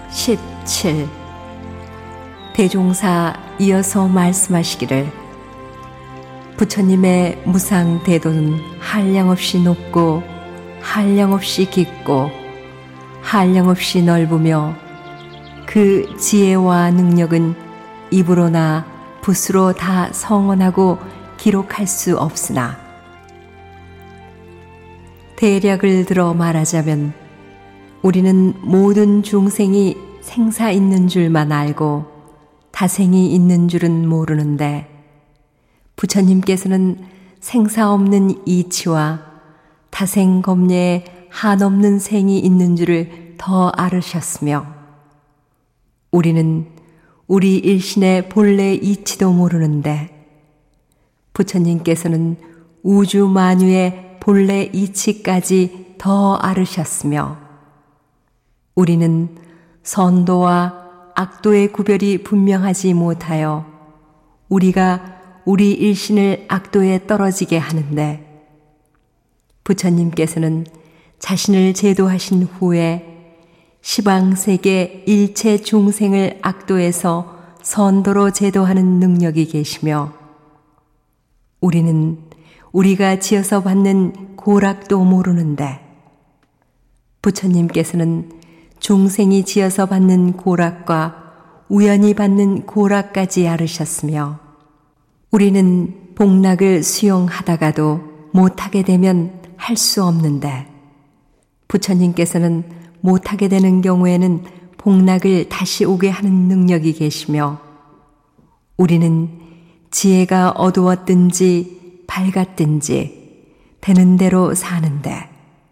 17. 대종사 이어서 말씀하시기를 부처님의 무상 대도는 한량없이 높고 한량없이 깊고 한량없이 넓으며 그 지혜와 능력은 입으로나 붓으로 다 성언하고 기록할 수 없으나 대략을 들어 말하자면 우리는 모든 중생이 생사 있는 줄만 알고 타생이 있는 줄은 모르는데 부처님께서는 생사 없는 이치와 타생 겁례에 한없는 생이 있는 줄을 더 알으셨으며 우리는 우리 일신의 본래 이치도 모르는데 부처님께서는 우주 만유의 본래 이치까지 더 알으셨으며 우리는 선도와 악도의 구별이 분명하지 못하여 우리가 우리 일신을 악도에 떨어지게 하는데 부처님께서는 자신을 제도하신 후에 시방세계 일체 중생을 악도에서 선도로 제도하는 능력이 계시며 우리는 우리가 지어서 받는 고락도 모르는데 부처님께서는 중생이 지어서 받는 고락과 우연히 받는 고락까지 알으셨으며 우리는 복락을 수용하다가도 못하게 되면 할 수 없는데 부처님께서는 못하게 되는 경우에는 복락을 다시 오게 하는 능력이 계시며 우리는 지혜가 어두웠든지 밝았든지 되는 대로 사는데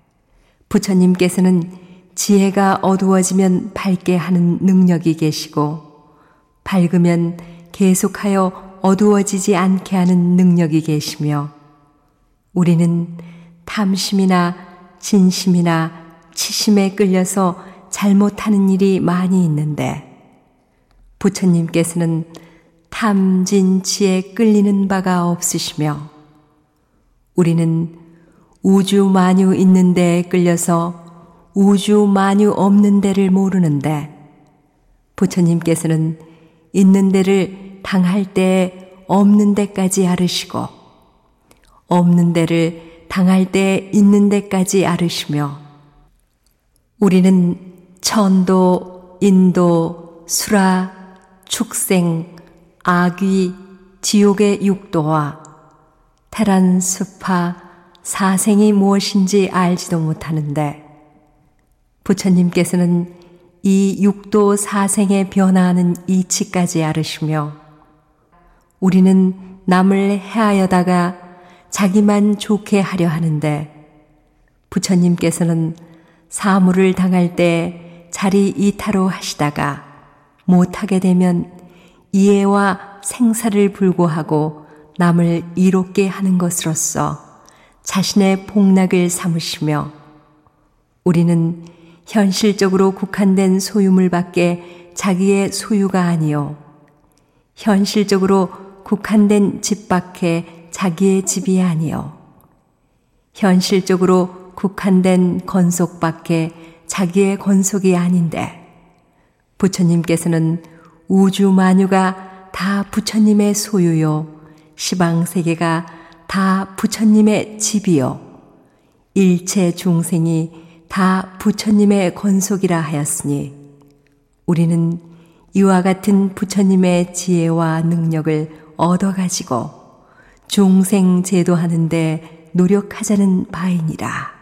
부처님께서는 지혜가 어두워지면 밝게 하는 능력이 계시고 밝으면 계속하여 어두워지지 않게 하는 능력이 계시며 우리는 탐심이나 진심이나 치심에 끌려서 잘못하는 일이 많이 있는데 부처님께서는 탐진치에 끌리는 바가 없으시며 우리는 우주 만유 있는 데에 끌려서 우주 만유 없는 데를 모르는데 부처님께서는 있는 데를 당할 때에 없는 데까지 알으시고 없는 데를 당할 때에 있는 데까지 알으시며 우리는 천도, 인도, 수라, 축생, 아귀, 지옥의 육도와 테란 수파, 사생이 무엇인지 알지도 못하는데 부처님께서는 이 육도 사생에 변화하는 이치까지 알으시며 우리는 남을 해하여다가 자기만 좋게 하려 하는데 부처님께서는 사물을 당할 때 자리 이타로 하시다가 못하게 되면 이해와 생사를 불구하고 남을 이롭게 하는 것으로서 자신의 복락을 삼으시며 우리는 현실적으로 국한된 소유물밖에 자기의 소유가 아니요 현실적으로 국한된 집밖에 자기의 집이 아니요 현실적으로 국한된 건속밖에 자기의 건속이 아닌데 부처님께서는 우주 만유가 다 부처님의 소유요 시방세계가 다 부처님의 집이요 일체 중생이 다 부처님의 건속이라 하였으니 우리는 이와 같은 부처님의 지혜와 능력을 얻어가지고 중생 제도하는 데 노력하자는 바이니라.